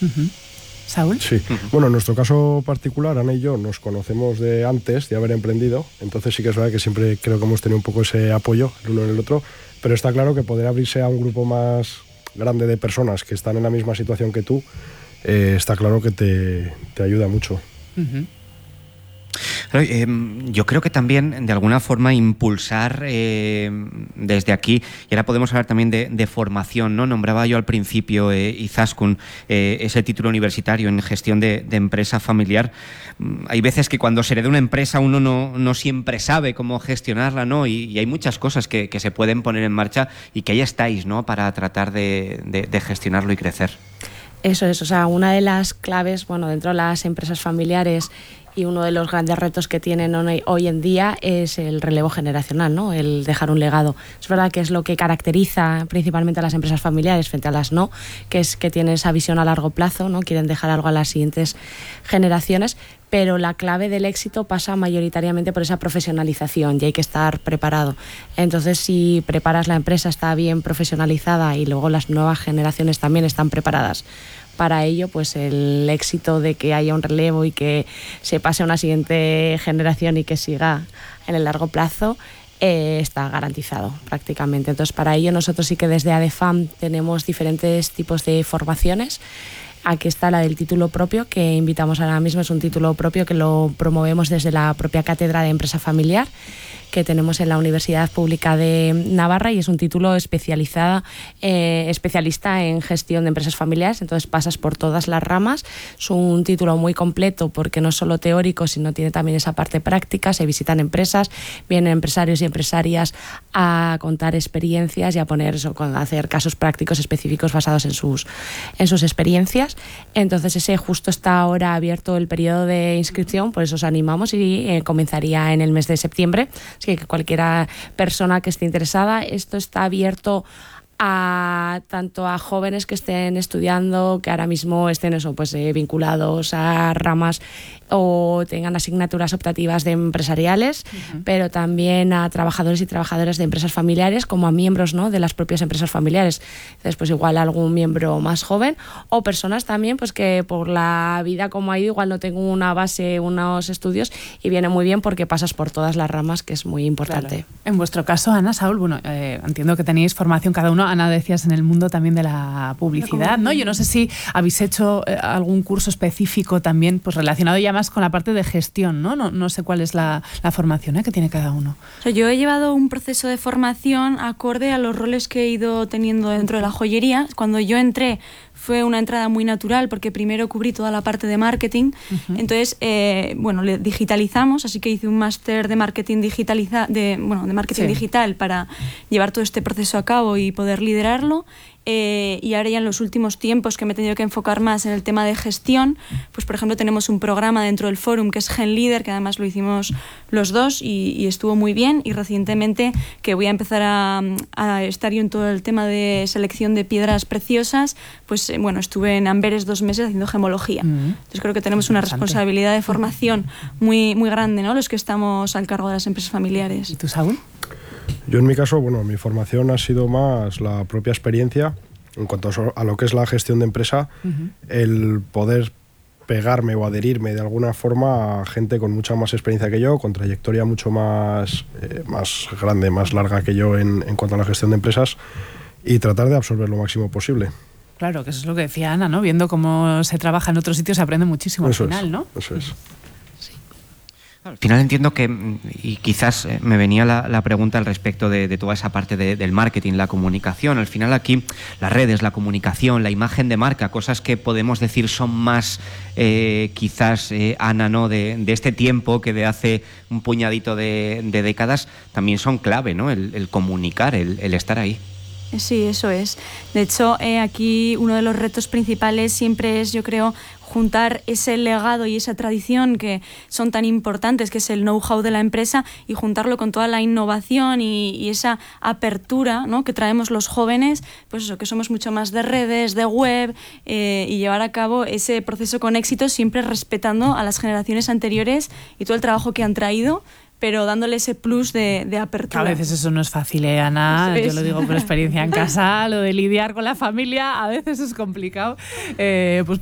Uh-huh. ¿Saúl? Sí. Bueno, en nuestro caso particular, Ana y yo nos conocemos de antes de haber emprendido, entonces sí que es verdad que siempre creo que hemos tenido un poco ese apoyo el uno en el otro, pero está claro que poder abrirse a un grupo más grande de personas que están en la misma situación que tú, está claro que te ayuda mucho. Uh-huh. Yo creo que también, de alguna forma, impulsar desde aquí, y ahora podemos hablar también de formación, ¿no? Nombraba yo al principio, Izaskun, ese título universitario en gestión de empresa familiar. Hay veces que cuando se hereda una empresa uno no siempre sabe cómo gestionarla, ¿no? Y hay muchas cosas que se pueden poner en marcha y que ahí estáis, ¿no? Para tratar de gestionarlo y crecer. Eso es, o sea, una de las claves, bueno, dentro de las empresas familiares y uno de los grandes retos que tienen hoy en día es el relevo generacional, ¿no? El dejar un legado. Es verdad que es lo que caracteriza principalmente a las empresas familiares frente a las no, que es que tienen esa visión a largo plazo, ¿no? Quieren dejar algo a las siguientes generaciones, pero la clave del éxito pasa mayoritariamente por esa profesionalización y hay que estar preparado. Entonces, si preparas la empresa, está bien profesionalizada y luego las nuevas generaciones también están preparadas para ello, pues el éxito de que haya un relevo y que se pase a una siguiente generación y que siga en el largo plazo está garantizado prácticamente. Entonces, para ello nosotros sí que desde ADEFAM tenemos diferentes tipos de formaciones. Aquí está la del título propio, que invitamos ahora mismo, es un título propio que lo promovemos desde la propia Cátedra de Empresa Familiar, que tenemos en la Universidad Pública de Navarra, y es un título especialista en gestión de empresas familiares, entonces pasas por todas las ramas. Es un título muy completo porque no es solo teórico, sino tiene también esa parte práctica, se visitan empresas, vienen empresarios y empresarias a contar experiencias y a a hacer casos prácticos específicos basados en sus experiencias. Entonces ese justo está ahora abierto el periodo de inscripción, por eso os animamos, y comenzaría en el mes de septiembre. Así que cualquiera persona que esté interesada, esto está abierto tanto a jóvenes que estén estudiando, que ahora mismo estén vinculados a ramas o tengan asignaturas optativas de empresariales, pero también a trabajadores y trabajadoras de empresas familiares, como a miembros, ¿no?, de las propias empresas familiares. Entonces, pues igual algún miembro más joven o personas también pues que por la vida como ha ido igual no tengo una base, unos estudios, y viene muy bien porque pasas por todas las ramas, que es muy importante. Claro. En vuestro caso, Ana, Saúl, bueno, entiendo que tenéis formación cada uno. Ana, decías, en el mundo también de la publicidad, ¿no? Yo no sé si habéis hecho algún curso específico también pues relacionado ya más con la parte de gestión, ¿no? No sé cuál es la formación que tiene cada uno. O sea, yo he llevado un proceso de formación acorde a los roles que he ido teniendo dentro de la joyería. Cuando yo entré fue una entrada muy natural porque primero cubrí toda la parte de marketing. Entonces, le digitalizamos, así que hice un máster de marketing digital para llevar todo este proceso a cabo y poder liderarlo. Y ahora ya en los últimos tiempos que me he tenido que enfocar más en el tema de gestión, pues por ejemplo tenemos un programa dentro del Fórum que es Gen Leader, que además lo hicimos los dos y estuvo muy bien, y recientemente que voy a empezar a estar yo en todo el tema de selección de piedras preciosas, pues estuve en Amberes 2 meses haciendo gemología. Entonces creo que tenemos una responsabilidad de formación muy, muy grande, ¿no?, los que estamos al cargo de las empresas familiares. ¿Y tú, Saúl? Yo en mi caso, mi formación ha sido más la propia experiencia en cuanto a lo que es la gestión de empresa, el poder pegarme o adherirme de alguna forma a gente con mucha más experiencia que yo, con trayectoria mucho más grande, más larga que yo en cuanto a la gestión de empresas, y tratar de absorber lo máximo posible. Claro, que eso es lo que decía Ana, ¿no? Viendo cómo se trabaja en otros sitios se aprende muchísimo al final, ¿no? Eso es. Al final entiendo que, y quizás me venía la pregunta al respecto de toda esa parte del marketing, la comunicación. Al final aquí las redes, la comunicación, la imagen de marca, cosas que podemos decir son más quizás, Ana, ¿no?, de este tiempo que de hace un puñadito de décadas, también son clave, ¿no? El comunicar, el estar ahí. Sí, eso es. De hecho, aquí uno de los retos principales siempre es, yo creo, juntar ese legado y esa tradición que son tan importantes, que es el know-how de la empresa, y juntarlo con toda la innovación y esa apertura, ¿no?, que traemos los jóvenes, pues eso, que somos mucho más de redes, de web, y llevar a cabo ese proceso con éxito, siempre respetando a las generaciones anteriores y todo el trabajo que han traído, pero dándole ese plus de apertura. A veces eso no es fácil, Ana. Yo lo digo por experiencia en casa, lo de lidiar con la familia a veces es complicado. Pues